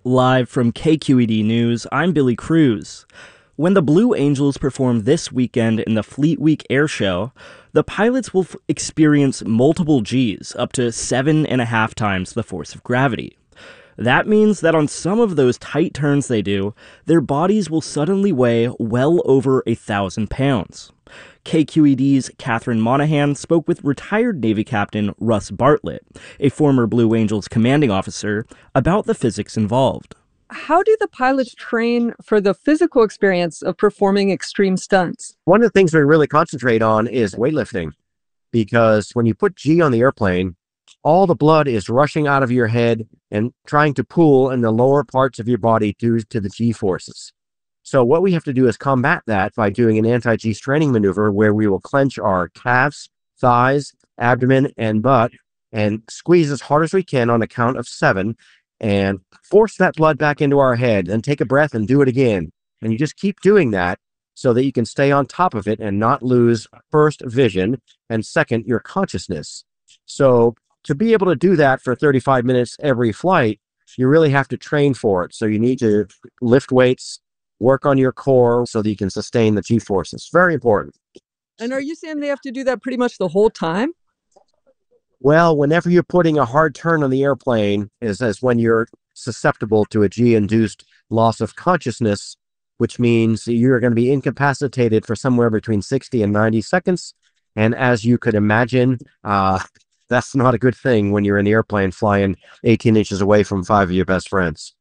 Live from KQED News, I'm Billy Cruz. When the Blue Angels perform this weekend in the Fleet Week Air Show, the pilots will experience multiple Gs, up to 7.5 times the force of gravity. That means that on some of those tight turns they do, their bodies will suddenly weigh well over 1,000 pounds. KQED's Catherine Monahan spoke with retired Navy Captain Russ Bartlett, a former Blue Angels commanding officer, about the physics involved. How do the pilots train for the physical experience of performing extreme stunts? One of the things we really concentrate on is weightlifting, because when you put G on the airplane, all the blood is rushing out of your head and trying to pool in the lower parts of your body due to the G forces. So what we have to do is combat that by doing an anti-G straining maneuver where we will clench our calves, thighs, abdomen, and butt and squeeze as hard as we can on a count of 7 and force that blood back into our head. Then take a breath and do it again. And you just keep doing that so that you can stay on top of it and not lose, first, vision, and second, your consciousness. So to be able to do that for 35 minutes every flight, you really have to train for it. So you need to lift weights, work on your core so that you can sustain the G forces. Very important. And are you saying they have to do that pretty much the whole time? Well, whenever you're putting a hard turn on the airplane is as when you're susceptible to a G-induced loss of consciousness, which means you're going to be incapacitated for somewhere between 60 and 90 seconds. And as you could imagine, that's not a good thing when you're in the airplane flying 18 inches away from 5 of your best friends.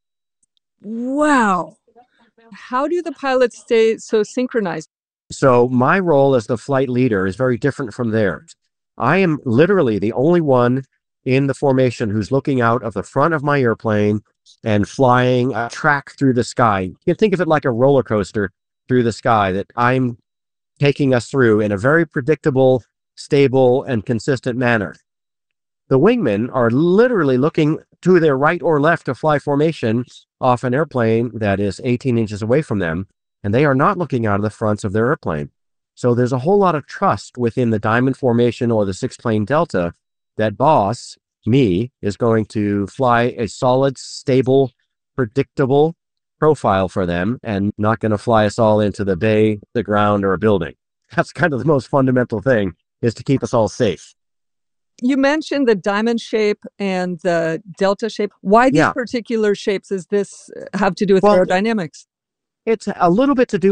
Wow. How do the pilots stay so synchronized? So my role as the flight leader is very different from theirs. I am literally the only one in the formation who's looking out of the front of my airplane and flying a track through the sky. You can think of it like a roller coaster through the sky that I'm taking us through in a very predictable, stable, and consistent manner. The wingmen are literally looking to their right or left to fly formation off an airplane that is 18 inches away from them, and they are not looking out of the fronts of their airplane. So there's a whole lot of trust within the diamond formation or the 6-plane delta that boss, me, is going to fly a solid, stable, predictable profile for them and not going to fly us all into the bay, the ground, or a building. That's kind of the most fundamental thing, is to keep us all safe. You mentioned the diamond shape and the delta shape. Why these particular shapes? Does this have to do with aerodynamics? It's a little bit to do